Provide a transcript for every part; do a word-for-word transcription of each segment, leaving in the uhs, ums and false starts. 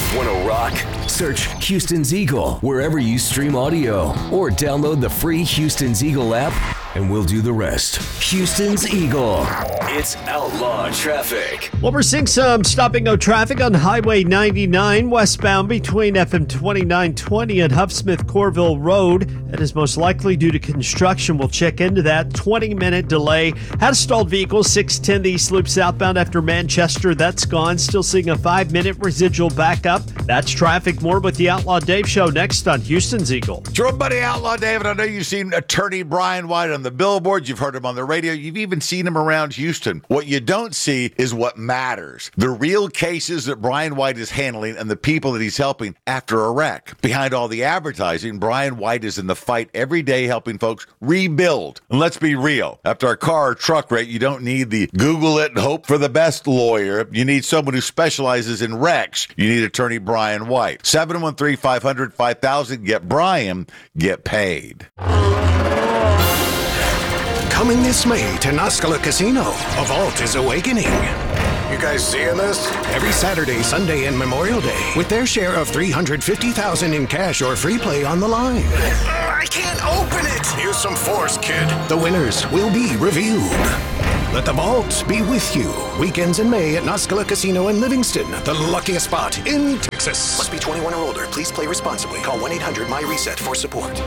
Want to rock? Search Houston's Eagle wherever you stream audio or download the free Houston's Eagle app and we'll do the rest. Houston's Eagle. It's Outlaw Traffic. Well, we're seeing some stop-and-go traffic on Highway ninety-nine westbound between F M twenty-nine twenty and Huffsmith Corville Road. That is most likely due to construction. We'll check into that. twenty-minute delay. Had a stalled vehicle, six ten the East Loop southbound after Manchester. That's gone. Still seeing a five-minute residual backup. That's traffic. More with the Outlaw Dave Show next on Houston's Eagle. It's your buddy Outlaw Dave, and I know you've seen attorney Brian White on the billboards. You've heard him on the radio. You've even seen him around Houston. What you don't see is what matters. The real cases that Brian White is handling and the people that he's helping after a wreck. Behind all the advertising, Brian White is in the fight every day helping folks rebuild. And let's be real. After a car or truck wreck, you don't need the Google it and hope for the best lawyer. You need someone who specializes in wrecks. You need attorney Brian White. seven one three, five hundred, five thousand. Get Brian, get paid. Coming this May to Nascala Casino, a vault is awakening. You guys seeing this? Every Saturday, Sunday, and Memorial Day, with their share of three hundred fifty thousand dollars in cash or free play on the line. Uh, I can't open it! Use some force, kid. The winners will be revealed. Let the vault be with you. Weekends in May at Nascala Casino in Livingston, the luckiest spot in Texas. Must be twenty-one or older. Please play responsibly. Call one eight hundred M Y RESET for support.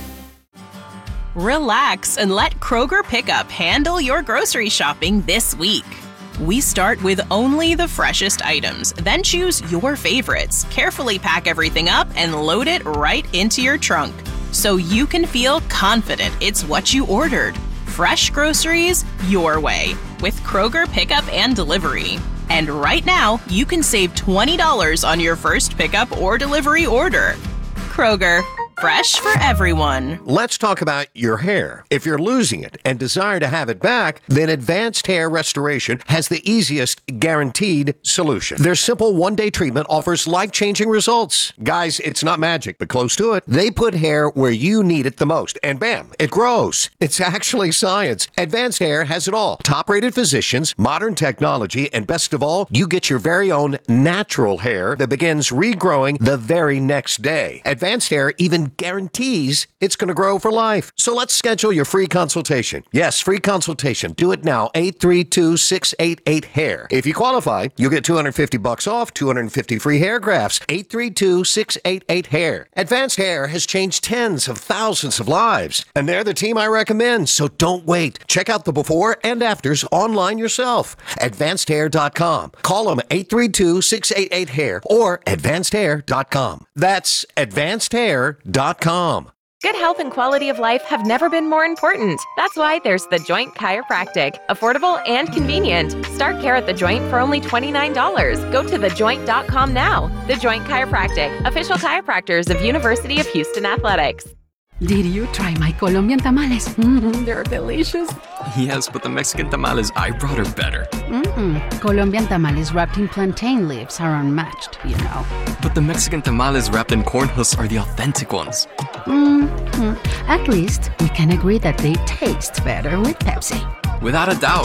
Relax and let Kroger Pickup handle your grocery shopping this week. We start with only the freshest items, then choose your favorites, carefully pack everything up, and load it right into your trunk so you can feel confident it's what you ordered. Fresh groceries your way with Kroger Pickup and Delivery. And right now, you can save twenty dollars on your first pickup or delivery order. Kroger, fresh for everyone. Let's talk about your hair. If you're losing it and desire to have it back, then Advanced Hair Restoration has the easiest guaranteed solution. Their simple one-day treatment offers life-changing results. Guys, it's not magic, but close to it. They put hair where you need it the most, and bam, it grows. It's actually science. Advanced Hair has it all. Top-rated physicians, modern technology, and best of all, you get your very own natural hair that begins regrowing the very next day. Advanced Hair even guarantees it's going to grow for life. So let's schedule your free consultation. Yes, free consultation. Do it now. eight three two, six eight eight, hair. If you qualify, you'll get two hundred fifty bucks off, two hundred fifty free hair grafts. eight three two, six eight eight, hair. Advanced Hair has changed tens of thousands of lives, and they're the team I recommend. So don't wait. Check out the before and afters online yourself. advanced hair dot com. Call them eight three two, six eight eight, hair or advanced hair dot com. That's advanced hair dot com. Good health and quality of life have never been more important. That's why there's The Joint Chiropractic. Affordable and convenient. Start care at The Joint for only twenty-nine dollars. Go to the joint dot com now. The Joint Chiropractic. Official chiropractors of University of Houston Athletics. Did you try my Colombian tamales? Mm-hmm, they're delicious. Yes, but the Mexican tamales I brought are better. Mm-mm. Colombian tamales wrapped in plantain leaves are unmatched, you know. But the Mexican tamales wrapped in corn husks are the authentic ones. Mm-hmm. At least we can agree that they taste better with Pepsi. Without a doubt.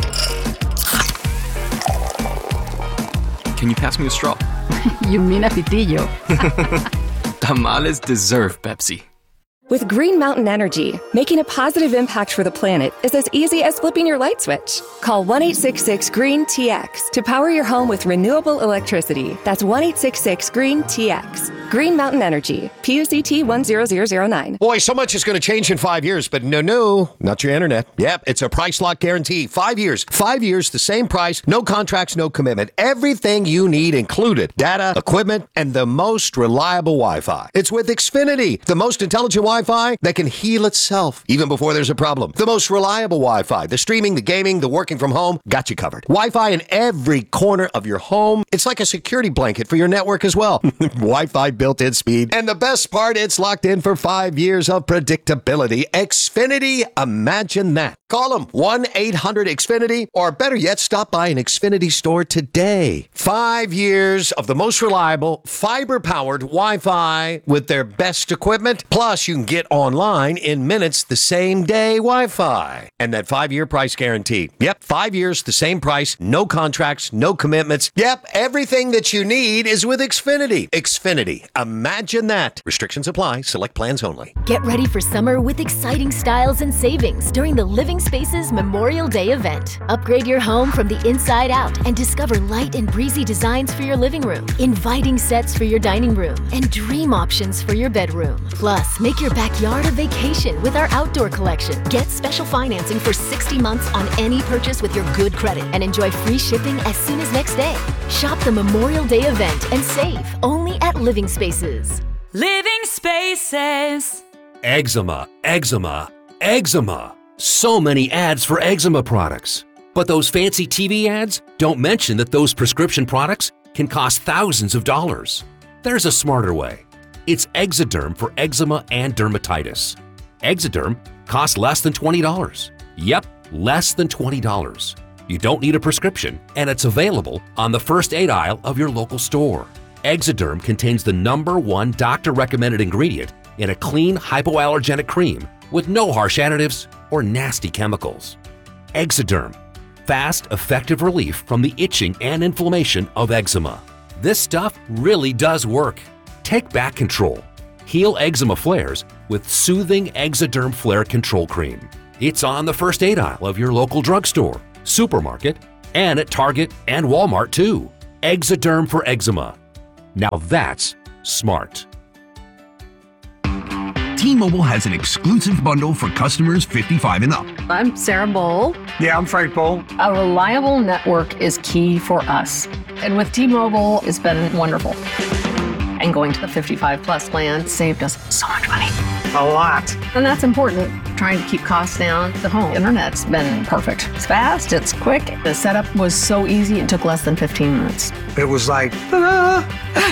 Can you pass me a straw? You mean a pitillo. Tamales deserve Pepsi. With Green Mountain Energy, making a positive impact for the planet is as easy as flipping your light switch. Call one eight six six green T X to power your home with renewable electricity. That's one eight six six green T X. Green Mountain Energy, P U C T one zero zero zero nine. Boy, so much is going to change in five years, but no, no, not your internet. Yep, it's a price lock guarantee. Five years. Five years, the same price, no contracts, no commitment. Everything you need included. Data, equipment, and the most reliable Wi-Fi. It's with Xfinity, the most intelligent Wi-Fi that can heal itself even before there's a problem. The most reliable Wi-Fi. The streaming, the gaming, the working from home, got you covered. Wi-Fi in every corner of your home. It's like a security blanket for your network as well. Wi-Fi built-in speed. And the best part, it's locked in for five years of predictability. Xfinity, imagine that. Call them one eight hundred X Finity, or better yet, stop by an Xfinity store today. Five years of the most reliable, fiber-powered Wi-Fi with their best equipment. Plus, you can Get online in minutes the same day Wi-Fi. And that five-year price guarantee. Yep, five years, the same price, no contracts, no commitments. Yep, everything that you need is with Xfinity. Xfinity. Imagine that. Restrictions apply. Select plans only. Get ready for summer with exciting styles and savings during the Living Spaces Memorial Day event. Upgrade your home from the inside out and discover light and breezy designs for your living room, inviting sets for your dining room, and dream options for your bedroom. Plus, make your backyard a vacation with our outdoor collection. Get special financing for sixty months on any purchase with your good credit and enjoy free shipping as soon as next day. Shop the Memorial Day event and save only at Living Spaces. Living Spaces. Eczema, eczema, eczema. So many ads for eczema products. But those fancy T V ads don't mention that those prescription products can cost thousands of dollars. There's a smarter way. It's Exoderm for eczema and dermatitis. Exoderm costs less than twenty dollars. Yep, less than twenty dollars. You don't need a prescription, and it's available on the first aid aisle of your local store. Exoderm contains the number one doctor-recommended ingredient in a clean hypoallergenic cream with no harsh additives or nasty chemicals. Exoderm. Fast, effective relief from the itching and inflammation of eczema. This stuff really does work. Take back control. Heal eczema flares with soothing Exoderm Flare Control Cream. It's on the first aid aisle of your local drugstore, supermarket, and at Target and Walmart too. Exoderm for eczema. Now that's smart. T-Mobile has an exclusive bundle for customers fifty-five and up. I'm Sarah Bowl. Yeah, I'm Frank Bowl. A reliable network is key for us. And with T-Mobile, it's been wonderful. And going to the fifty-five plus plan saved us so much money. A lot. And that's important. Trying to keep costs down. The home internet's been perfect. It's fast, it's quick. The setup was so easy, it took less than fifteen minutes. It was like, ah.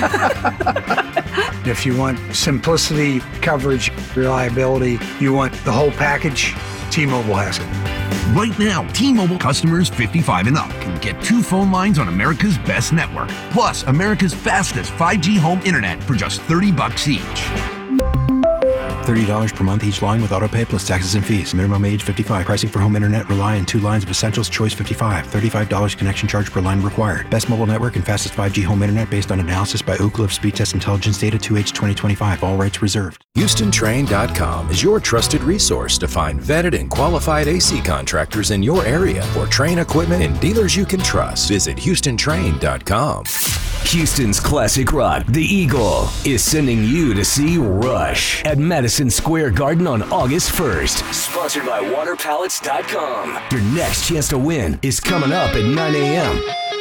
If you want simplicity, coverage, reliability, you want the whole package, T-Mobile has it. Right now, T-Mobile customers fifty-five and up can get two phone lines on America's best network, plus America's fastest five G home internet for just thirty bucks each. thirty dollars per month each line with autopay plus taxes and fees. Minimum age fifty-five. Pricing for home internet rely on two lines of Essentials. Choice fifty-five. thirty-five dollars connection charge per line required. Best mobile network and fastest five G home internet based on analysis by Ookla of Speed Test Intelligence data two H twenty twenty-five. All rights reserved. Houston Train dot com is your trusted resource to find vetted and qualified A C contractors in your area for train equipment and dealers you can trust. Visit Houston Train dot com. Houston's classic rock, The Eagle, is sending you to see Rush at Madison Square Garden on August first. Sponsored by Water Pallets dot com. Your next chance to win is coming up at nine a.m.